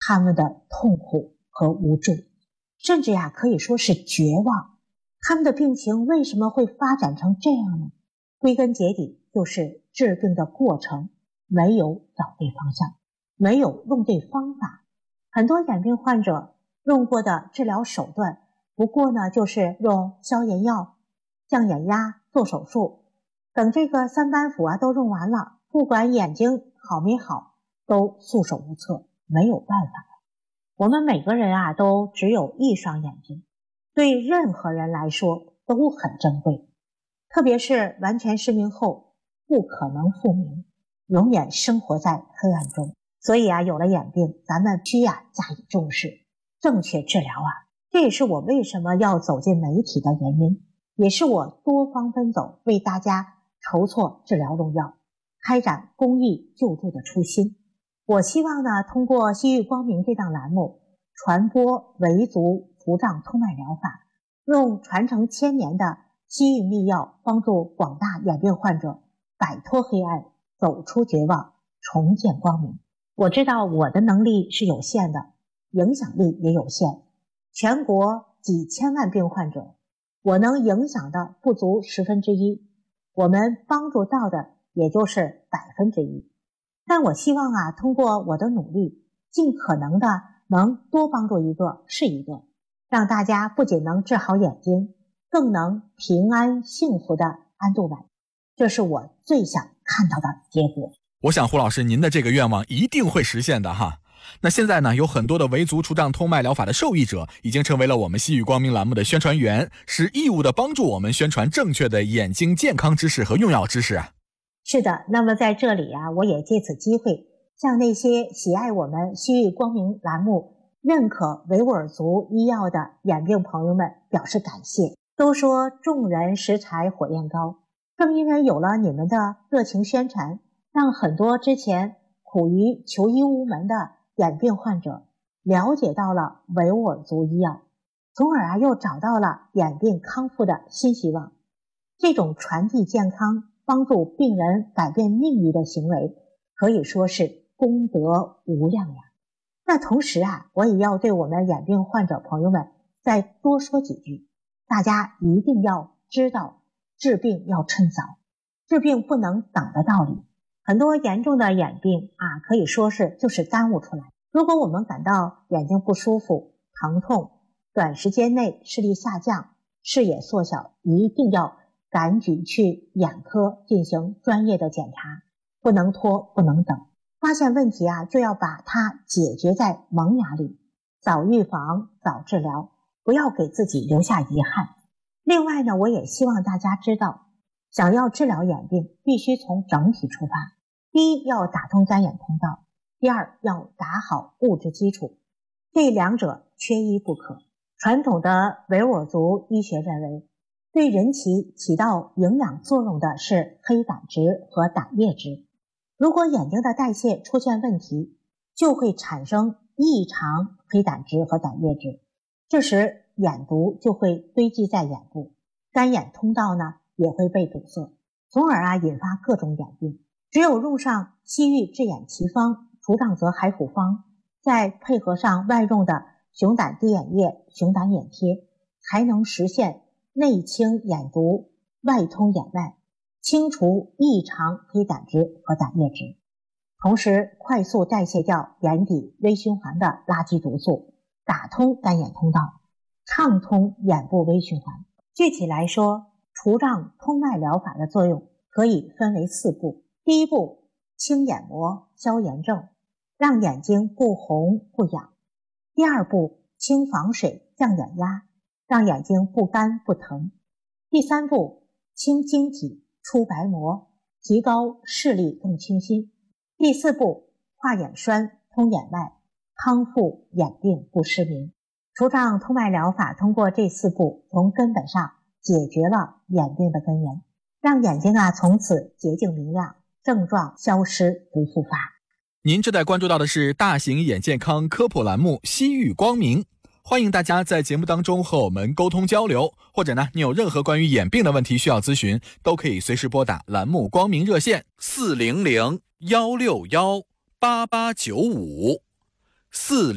他们的痛苦和无助，甚至可以说是绝望。他们的病情为什么会发展成这样呢？归根结底就是治病的过程没有找对方向，没有用对方法。很多眼病患者用过的治疗手段不过呢就是用消炎药、降眼压、做手术，等这个三板斧都用完了，不管眼睛好没好都束手无策，没有办法了。我们每个人都只有一双眼睛，对任何人来说都很珍贵，特别是完全失明后不可能复明，永远生活在黑暗中。所以有了眼病，咱们需加以重视，正确治疗这也是我为什么要走进媒体的原因，也是我多方奔走为大家筹措治疗用药，开展公益救助的初心。我希望通过西域光明这档栏目，传播维族图障通脉疗法，用传承千年的西域秘药，帮助广大眼病患者摆脱黑暗，走出绝望，重见光明。我知道我的能力是有限的，影响力也有限，全国几千万病患者，我能影响的不足1/10，我们帮助到的也就是1%。但我希望通过我的努力，尽可能的能多帮助一个是一个，让大家不仅能治好眼睛，更能平安幸福的安度晚年。这是我最想看到的结果。 我想胡老师您的这个愿望一定会实现的哈。那现在呢，有很多的维族除障通脉疗法的受益者已经成为了我们西域光明栏目的宣传员，是义务的帮助我们宣传正确的眼睛健康知识和用药知识是的，那么在这里我也借此机会向那些喜爱我们西域光明栏目、认可维吾尔族医药的眼病朋友们表示感谢。都说众人拾柴火焰高，正因为有了你们的热情宣传，让很多之前苦于求医无门的眼病患者了解到了维吾尔族医药，从而又找到了眼病康复的新希望。这种传递健康、帮助病人改变命运的行为，可以说是功德无量呀。那同时我也要对我们眼病患者朋友们再多说几句，大家一定要知道治病要趁早，治病不能等的道理。很多严重的眼病可以说就是耽误出来。如果我们感到眼睛不舒服、疼痛，短时间内视力下降、视野缩小，一定要赶紧去眼科进行专业的检查，不能拖，不能等。发现问题就要把它解决在萌芽里，早预防，早治疗，不要给自己留下遗憾。另外呢，我也希望大家知道，想要治疗眼病，必须从整体出发。第一，要打通干眼通道；第二，要打好物质基础，这两者缺一不可。传统的维吾尔族医学认为，对人体起到营养作用的是黑胆汁和胆液质。如果眼睛的代谢出现问题，就会产生异常黑胆汁和胆液质，这时眼毒就会堆积在眼部，干眼通道呢也会被堵塞，从而引发各种眼病。只有用上西域治眼奇方、除障泽海虎方，再配合上外用的熊胆滴眼液、熊胆眼贴，才能实现内清眼毒、外通眼脉，清除异常黑胆汁和胆液质，同时快速代谢掉眼底微循环的垃圾毒素，打通干眼通道，畅通眼部微循环。具体来说，除障通脉疗法的作用可以分为4步。第一步，清眼膜、消炎症，让眼睛不红不痒。第二步，清房水、降眼压，让眼睛不干不疼。第三步，清晶体、出白膜，提高视力更清晰。第四步，化眼栓、通眼脉，康复眼病不失明。除障通脉疗法通过这4步，从根本上解决了眼病的根源，让眼睛从此洁净明亮，症状消失不复发。 您正在关注到的是大型眼健康科普栏目《西域光明》，欢迎大家在节目当中和我们沟通交流，或者呢，你有任何关于眼病的问题需要咨询，都可以随时拨打栏目光明热线400-161-8895